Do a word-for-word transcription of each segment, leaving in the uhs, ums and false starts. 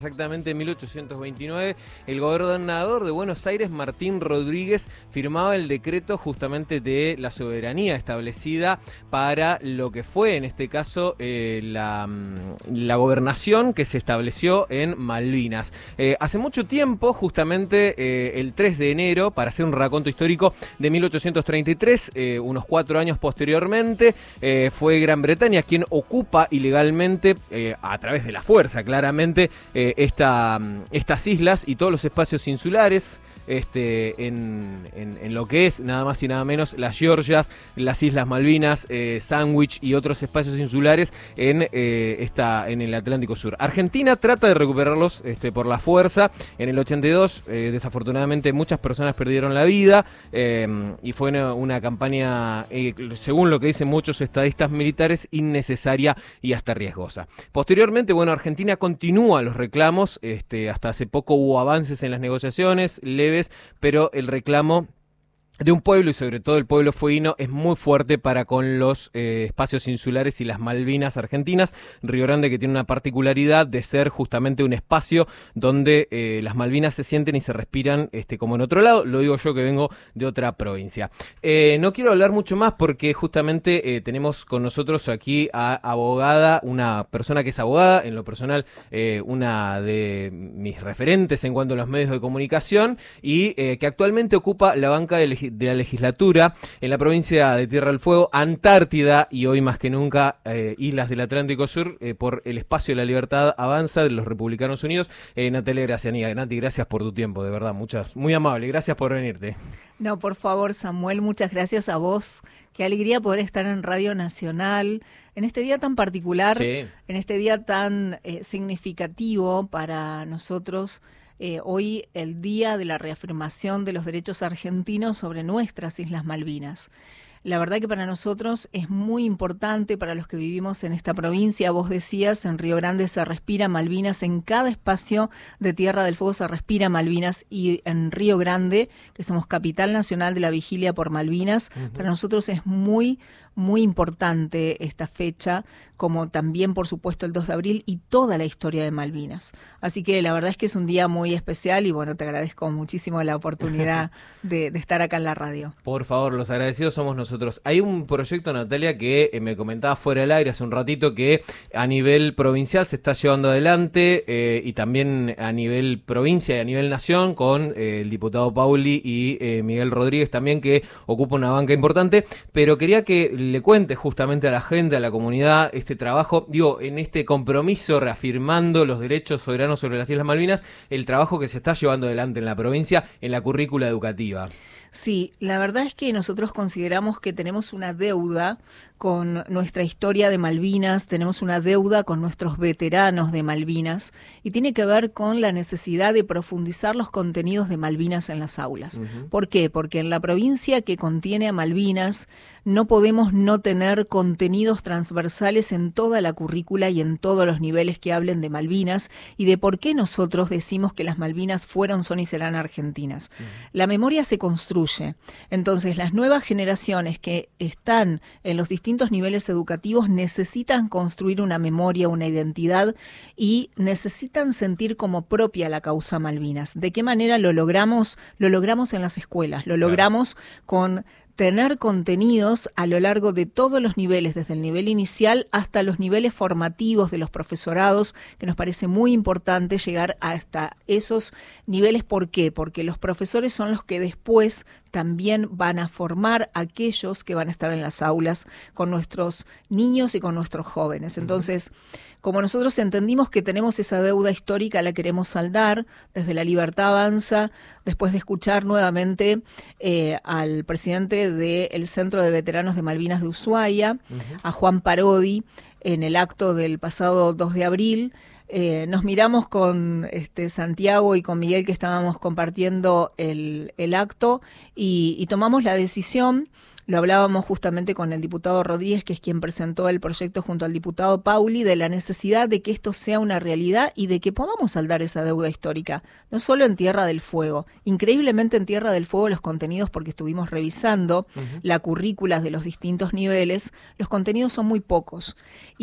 Exactamente en mil ochocientos veintinueve, el gobernador de Buenos Aires, Martín Rodríguez, firmaba el decreto justamente de la soberanía establecida para lo que fue, en este caso, eh, la, la gobernación que se estableció en Malvinas. Eh, hace mucho tiempo, justamente eh, el tres de enero, para hacer un raconto histórico de mil ochocientos treinta y tres, eh, unos cuatro años posteriormente, eh, fue Gran Bretaña quien ocupa ilegalmente, eh, a través de la fuerza, claramente, eh, Esta, estas islas y todos los espacios insulares este, en, en, en lo que es nada más y nada menos las Georgias, las Islas Malvinas, eh, Sandwich y otros espacios insulares en, eh, esta, en el Atlántico Sur. Argentina trata de recuperarlos este, por la fuerza. En el ochenta y dos, eh, desafortunadamente, muchas personas perdieron la vida eh, y fue una, una campaña, eh, según lo que dicen muchos estadistas militares, innecesaria y hasta riesgosa. Posteriormente, bueno, Argentina continúa los reclamos. Este, hasta hace poco hubo avances en las negociaciones, leves, pero el reclamo de un pueblo, y sobre todo el pueblo fueguino, es muy fuerte para con los eh, espacios insulares y las Malvinas argentinas. Río Grande, que tiene una particularidad de ser justamente un espacio donde eh, las Malvinas se sienten y se respiran este, como en otro lado. Lo digo yo, que vengo de otra provincia. Eh, no quiero hablar mucho más porque justamente eh, tenemos con nosotros aquí a abogada, una persona que es abogada, en lo personal eh, una de mis referentes en cuanto a los medios de comunicación, y eh, que actualmente ocupa la banca de de la legislatura en la provincia de Tierra del Fuego, Antártida y hoy más que nunca eh, islas del Atlántico Sur, eh, por el espacio de la libertad avanza de los Republicanos Unidos. Eh, Natalia Graciani, Nati, gracias por tu tiempo, de verdad, muchas, muy amable, gracias por venirte. No, por favor, Samuel, muchas gracias a vos. Qué alegría poder estar en Radio Nacional en este día tan particular, sí. en este día tan eh, significativo para nosotros. Eh, hoy el día de la reafirmación de los derechos argentinos sobre nuestras Islas Malvinas. La verdad que para nosotros es muy importante, para los que vivimos en esta provincia. Vos decías, en Río Grande se respira Malvinas, en cada espacio de Tierra del Fuego se respira Malvinas, y en Río Grande, que somos capital nacional de la vigilia por Malvinas, uh-huh. para nosotros es muy, muy importante esta fecha, como también, por supuesto, el dos de abril y toda la historia de Malvinas. Así que la verdad es que es un día muy especial y bueno, te agradezco muchísimo la oportunidad de, de estar acá en la radio. Por favor, los agradecidos somos nosotros. Hay un proyecto, Natalia, que eh, me comentaba fuera del aire hace un ratito, que a nivel provincial se está llevando adelante eh, y también a nivel provincia y a nivel nación, con eh, el diputado Pauli y eh, Miguel Rodríguez también, que ocupa una banca importante, pero quería que le cuente justamente a la gente, a la comunidad, este trabajo, digo, en este compromiso reafirmando los derechos soberanos sobre las Islas Malvinas, el trabajo que se está llevando adelante en la provincia en la currícula educativa. Sí, la verdad es que nosotros consideramos que tenemos una deuda con nuestra historia de Malvinas, tenemos una deuda con nuestros veteranos de Malvinas, y tiene que ver con la necesidad de profundizar los contenidos de Malvinas en las aulas. Uh-huh. ¿Por qué? Porque en la provincia que contiene a Malvinas no podemos no tener contenidos transversales en toda la currícula y en todos los niveles que hablen de Malvinas y de por qué nosotros decimos que las Malvinas fueron, son y serán argentinas. Uh-huh. La memoria se construye. Entonces, las nuevas generaciones que están en los distintos niveles educativos necesitan construir una memoria, una identidad, y necesitan sentir como propia la causa Malvinas. ¿De qué manera lo logramos? Lo logramos en las escuelas, lo logramos claro. con tener contenidos a lo largo de todos los niveles, desde el nivel inicial hasta los niveles formativos de los profesorados, que nos parece muy importante llegar hasta esos niveles. ¿Por qué? Porque los profesores son los que después también van a formar a aquellos que van a estar en las aulas con nuestros niños y con nuestros jóvenes. Entonces, como nosotros entendimos que tenemos esa deuda histórica, la queremos saldar. Desde La Libertad Avanza, después de escuchar nuevamente eh, al presidente del Centro de Veteranos de Malvinas de Ushuaia, uh-huh. a Juan Parodi, en el acto del pasado dos de abril, Eh, nos miramos con este Santiago y con Miguel, que estábamos compartiendo el, el acto, y, y tomamos la decisión. Lo hablábamos justamente con el diputado Rodríguez, que es quien presentó el proyecto junto al diputado Pauli, de la necesidad de que esto sea una realidad y de que podamos saldar esa deuda histórica, no solo en Tierra del Fuego. Increíblemente en Tierra del Fuego los contenidos, porque estuvimos revisando uh-huh. la currícula de los distintos niveles, los contenidos son muy pocos. Y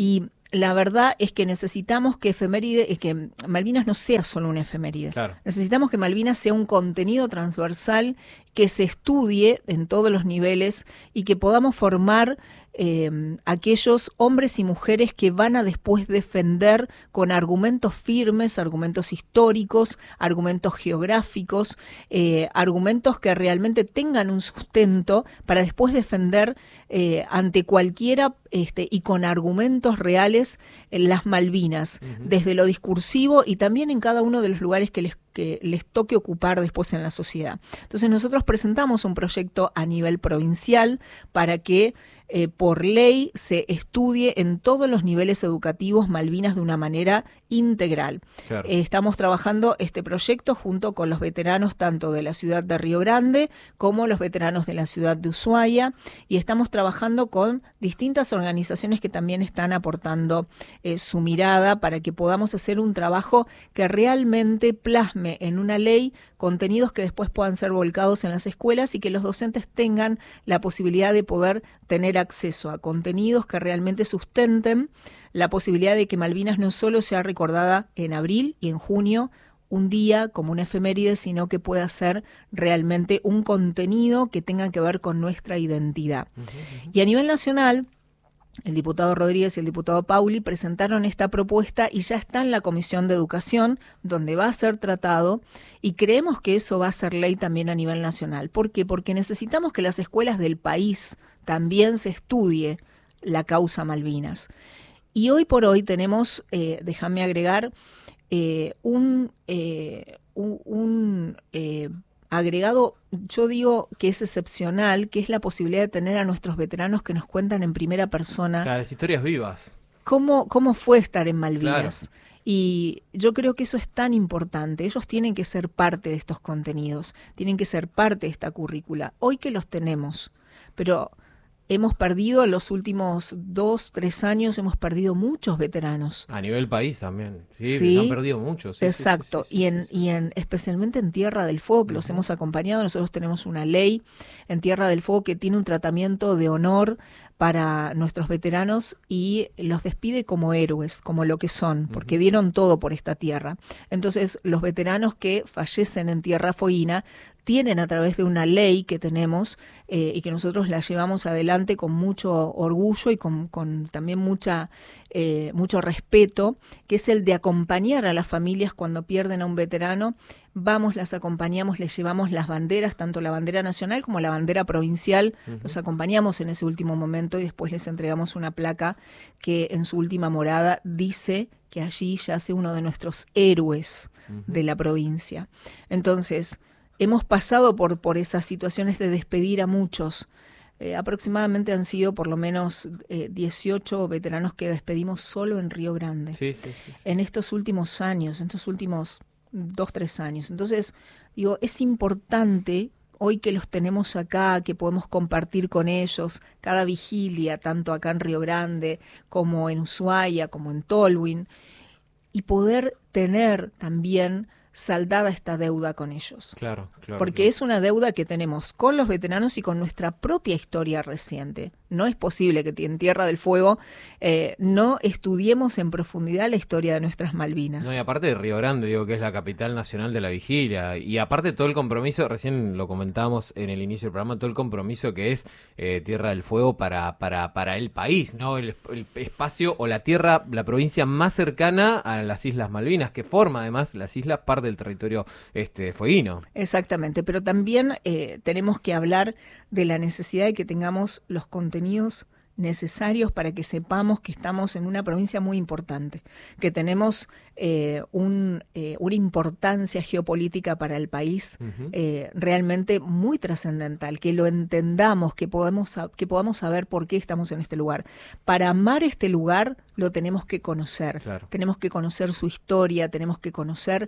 la verdad es que necesitamos que efeméride, que Malvinas no sea solo una efeméride. Claro. Necesitamos que Malvinas sea un contenido transversal que se estudie en todos los niveles y que podamos formar eh, aquellos hombres y mujeres que van a después defender con argumentos firmes, argumentos históricos, argumentos geográficos, eh, argumentos que realmente tengan un sustento para después defender eh, ante cualquiera este, y con argumentos reales en las Malvinas, uh-huh. desde lo discursivo y también en cada uno de los lugares que les que les toque ocupar después en la sociedad. Entonces nosotros presentamos un proyecto a nivel provincial para que eh, por ley se estudie en todos los niveles educativos Malvinas de una manera integral. Claro. Eh, estamos trabajando este proyecto junto con los veteranos tanto de la ciudad de Río Grande como los veteranos de la ciudad de Ushuaia y estamos trabajando con distintas organizaciones que también están aportando eh, su mirada para que podamos hacer un trabajo que realmente plasme en una ley contenidos que después puedan ser volcados en las escuelas y que los docentes tengan la posibilidad de poder tener acceso a contenidos que realmente sustenten la posibilidad de que Malvinas no solo sea recordada en abril y en junio, un día como una efeméride, sino que pueda ser realmente un contenido que tenga que ver con nuestra identidad. Uh-huh, uh-huh. Y a nivel nacional, el diputado Rodríguez y el diputado Pauli presentaron esta propuesta y ya está en la Comisión de Educación, donde va a ser tratado, y creemos que eso va a ser ley también a nivel nacional. ¿Por qué? Porque necesitamos que las escuelas del país también se estudie la causa Malvinas. Y hoy por hoy tenemos, eh, déjame agregar, eh, un, eh, un, un eh, agregado, yo digo que es excepcional, que es la posibilidad de tener a nuestros veteranos que nos cuentan en primera persona. Claro, las historias vivas. Cómo, cómo fue estar en Malvinas. Claro. Y yo creo que eso es tan importante. Ellos tienen que ser parte de estos contenidos, tienen que ser parte de esta currícula. Hoy que los tenemos, pero hemos perdido en los últimos dos, tres años, hemos perdido muchos veteranos. A nivel país también, sí, sí, se han perdido muchos. Sí, exacto, sí, sí, sí, y en, sí, sí. y en especialmente en Tierra del Fuego, que uh-huh. los hemos acompañado. Nosotros tenemos una ley en Tierra del Fuego que tiene un tratamiento de honor para nuestros veteranos y los despide como héroes, como lo que son, porque uh-huh. dieron todo por esta tierra. Entonces, los veteranos que fallecen en Tierra Fueguina tienen a través de una ley que tenemos eh, y que nosotros la llevamos adelante con mucho orgullo y con, con también mucha eh, mucho respeto, que es el de acompañar a las familias cuando pierden a un veterano. Vamos, las acompañamos, les llevamos las banderas, tanto la bandera nacional como la bandera provincial, uh-huh. los acompañamos en ese último momento y después les entregamos una placa que en su última morada dice que allí yace uno de nuestros héroes uh-huh. de la provincia. Entonces, hemos pasado por, por esas situaciones de despedir a muchos. Eh, aproximadamente han sido por lo menos eh, dieciocho veteranos que despedimos solo en Río Grande. Sí, sí, sí, sí. En estos últimos años, en estos últimos dos, tres años. Entonces, digo, es importante hoy que los tenemos acá, que podemos compartir con ellos cada vigilia, tanto acá en Río Grande como en Ushuaia, como en Tolwyn, y poder tener también saldada esta deuda con ellos. Claro, claro. Porque claro. es una deuda que tenemos con los veteranos y con nuestra propia historia reciente. No es posible que en Tierra del Fuego eh, no estudiemos en profundidad la historia de nuestras Malvinas. No, y aparte de Río Grande, digo que es la capital nacional de la vigilia, y aparte todo el compromiso, recién lo comentábamos en el inicio del programa, todo el compromiso que es eh, Tierra del Fuego para, para, para el país, ¿no? El, el espacio o la tierra, la provincia más cercana a las Islas Malvinas, que forma además las islas parte del territorio este fueguino. Exactamente, pero también eh, tenemos que hablar de la necesidad de que tengamos los contenidos necesarios para que sepamos que estamos en una provincia muy importante, que tenemos eh, un, eh, una importancia geopolítica para el país uh-huh. eh, realmente muy trascendental, que lo entendamos, que podamos, que podamos saber por qué estamos en este lugar. Para amar este lugar lo tenemos que conocer, claro. tenemos que conocer su historia, tenemos que conocer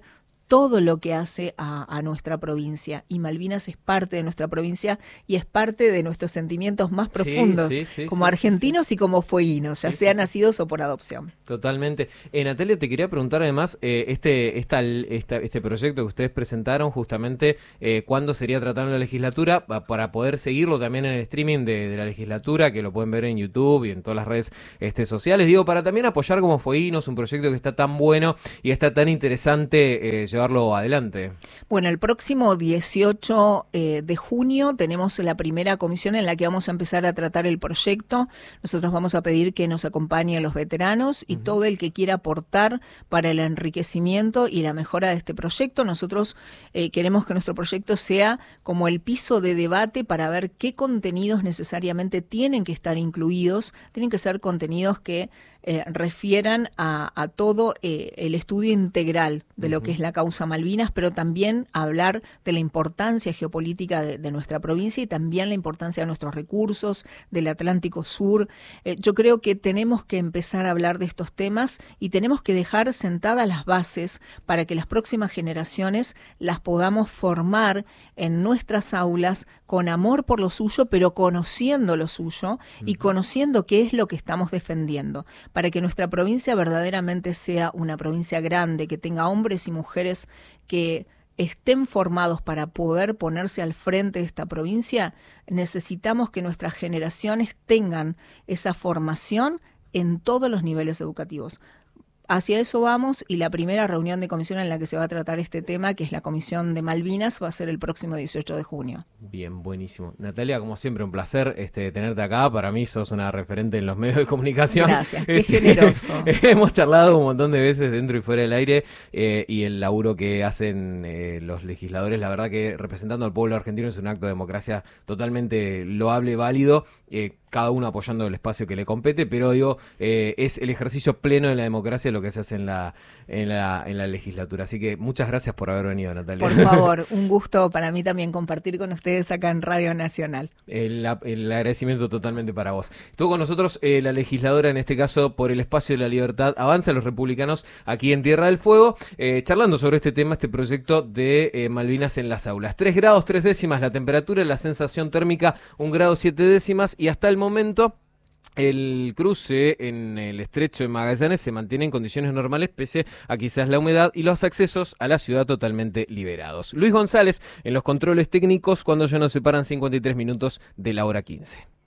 todo lo que hace a, a nuestra provincia. Y Malvinas es parte de nuestra provincia y es parte de nuestros sentimientos más profundos, sí, sí, sí, como sí, argentinos sí, sí. y como fueguinos, ya sí, sea sí, nacidos sí. o por adopción. Totalmente. Eh, Natalia, te quería preguntar además, eh, este, esta, esta, este proyecto que ustedes presentaron, justamente, eh, ¿cuándo sería tratado en la legislatura? Para poder seguirlo también en el streaming de, de la legislatura, que lo pueden ver en YouTube y en todas las redes este, sociales. Digo, para también apoyar como fueguinos un proyecto que está tan bueno y está tan interesante eh, llevarlo adelante. Bueno, el próximo dieciocho eh, de junio tenemos la primera comisión en la que vamos a empezar a tratar el proyecto. Nosotros vamos a pedir que nos acompañen los veteranos y uh-huh. todo el que quiera aportar para el enriquecimiento y la mejora de este proyecto. Nosotros eh, queremos que nuestro proyecto sea como el piso de debate para ver qué contenidos necesariamente tienen que estar incluidos. Tienen que ser contenidos que Eh, refieran a, a todo eh, el estudio integral de lo uh-huh. que es la causa Malvinas, pero también hablar de la importancia geopolítica de, de nuestra provincia y también la importancia de nuestros recursos, del Atlántico Sur. Eh, yo creo que tenemos que empezar a hablar de estos temas y tenemos que dejar sentadas las bases para que las próximas generaciones las podamos formar en nuestras aulas con amor por lo suyo, pero conociendo lo suyo uh-huh. y conociendo qué es lo que estamos defendiendo, para que nuestra provincia verdaderamente sea una provincia grande, que tenga hombres y mujeres que estén formados para poder ponerse al frente de esta provincia. Necesitamos que nuestras generaciones tengan esa formación en todos los niveles educativos. Hacia eso vamos, y la primera reunión de comisión en la que se va a tratar este tema, que es la Comisión de Malvinas, va a ser el próximo dieciocho de junio. Bien, buenísimo. Natalia, como siempre, un placer este, tenerte acá. Para mí sos una referente en los medios de comunicación. Gracias, qué generoso. Hemos charlado un montón de veces dentro y fuera del aire eh, y el laburo que hacen eh, los legisladores, la verdad que representando al pueblo argentino es un acto de democracia totalmente loable, válido, eh, cada uno apoyando el espacio que le compete, pero digo, eh, es el ejercicio pleno de la democracia lo que se hace en la, en la en la legislatura. Así que muchas gracias por haber venido, Natalia. Por favor, un gusto para mí también compartir con ustedes acá en Radio Nacional. El, el agradecimiento totalmente para vos. Estuvo con nosotros eh, la legisladora, en este caso por el espacio de la libertad, Avanza los Republicanos, aquí en Tierra del Fuego, eh, charlando sobre este tema, este proyecto de eh, Malvinas en las aulas. Tres grados, tres décimas la temperatura, la sensación térmica un grado, siete décimas, y hasta el momento el cruce en el estrecho de Magallanes se mantiene en condiciones normales pese a quizás la humedad y los accesos a la ciudad totalmente liberados. Luis González en los controles técnicos cuando ya nos separan cincuenta y tres minutos de la hora quince.